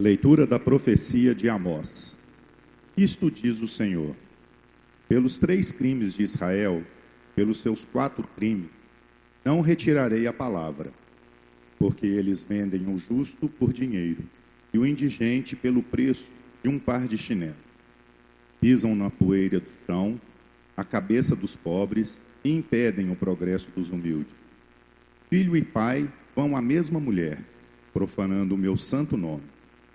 Leitura da profecia de Amós. Isto diz o Senhor: pelos 3 crimes de Israel, pelos seus 4 crimes, não retirarei a palavra, porque eles vendem o justo por dinheiro e o indigente pelo preço de um par de chinelos. Pisam na poeira do chão a cabeça dos pobres e impedem o progresso dos humildes. Filho e pai vão à mesma mulher, profanando o meu santo nome,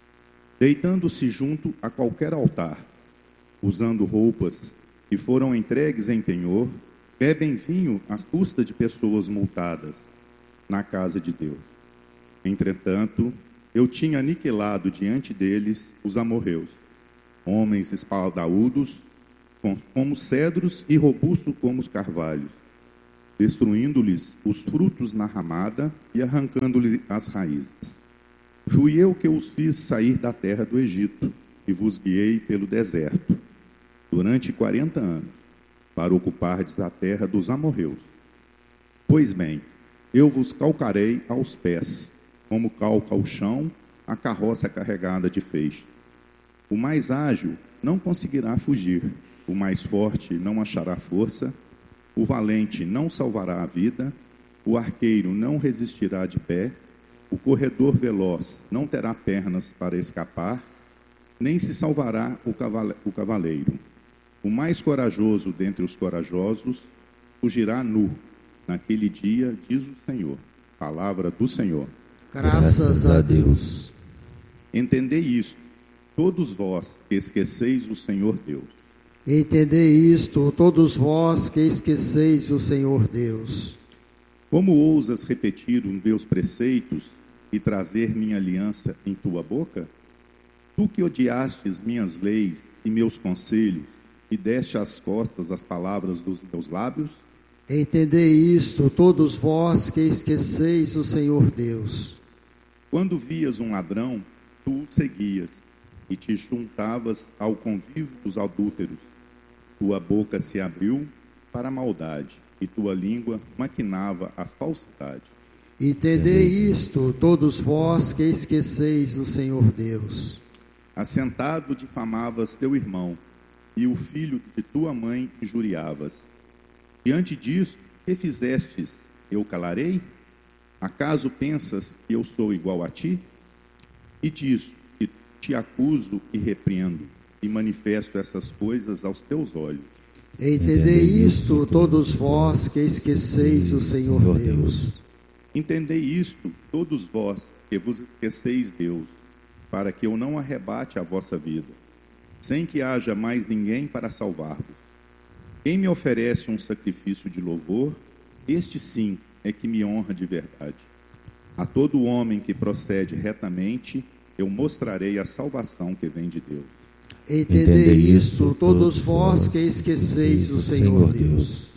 deitando-se junto a qualquer altar, usando roupas que foram entregues em penhor, bebem vinho à custa de pessoas multadas na casa de Deus. Entretanto, eu tinha aniquilado diante deles os amorreus, homens espadaúdos como cedros e robustos como os carvalhos, destruindo-lhes os frutos na ramada e arrancando-lhe as raízes. Fui eu que os fiz sair da terra do Egito e vos guiei pelo deserto durante 40 anos, para ocupardes a terra dos amorreus. Pois bem, eu vos calcarei aos pés, como calca ao chão a carroça carregada de feixes. O mais ágil não conseguirá fugir, o mais forte não achará força, o valente não salvará a vida, o arqueiro não resistirá de pé, o corredor veloz não terá pernas para escapar, nem se salvará o cavaleiro. O mais corajoso dentre os corajosos fugirá nu. Naquele dia, diz o Senhor. Palavra do Senhor. Graças a Deus. Entendei isto, todos vós que esqueceis o Senhor Deus. Entendei isto, todos vós que esqueceis o Senhor Deus. Como ousas repetir os meus preceitos e trazer minha aliança em tua boca? Tu que odiastes minhas leis e meus conselhos, e deste às costas as palavras dos meus lábios? Entendei isto, todos vós que esqueceis o Senhor Deus. Quando vias um ladrão, tu o seguias, e te juntavas ao convívio dos adúlteros. Tua boca se abriu para a maldade, e tua língua maquinava a falsidade. Entendei isto, todos vós que esqueceis o Senhor Deus. Assentado difamavas teu irmão, e o filho de tua mãe injuriavas. Diante disso, que fizestes? Eu calarei? Acaso pensas que eu sou igual a ti? E disso que te acuso e repreendo, e manifesto essas coisas aos teus olhos. Entendei isto, todos vós que esqueceis o Senhor Deus. Entendei isto, todos vós que vos esqueceis Deus, para que eu não arrebate a vossa vida, sem que haja mais ninguém para salvar-vos. Quem me oferece um sacrifício de louvor, este sim é que me honra de verdade. A todo homem que procede retamente, eu mostrarei a salvação que vem de Deus. Entendei isto, todos vós que esqueceis o Senhor Deus.